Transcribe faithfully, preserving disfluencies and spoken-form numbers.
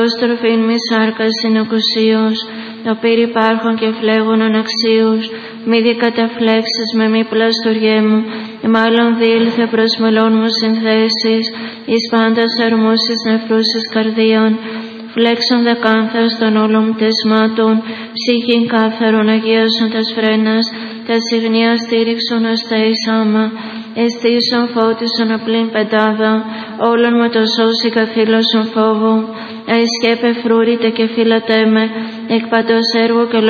Στροφήν μη σάρκας συνοκουσίως, το πύρ υπάρχον και φλέγων αναξίους, μη δικαταφλέξεις με μη πλαστοριέ μου, μάλλον διήλθε προς μελών μου συνθέσεις, εις πάντας αρμούσεις νεφρούσης καρδίαν, φλέξον δεκάνθας των όλων πτεσμάτων, ψυχήν κάθαρον αγίασον τας φρένας, τα συγνία στήριξον ως τα εισάμα, εστίσον φώτισον απλήν πεντάδα, όλων με το σώσει καθήλωσον φόβο, αϊσκέπε φρούρητε και φύλατέ με, εκ παντός έργου και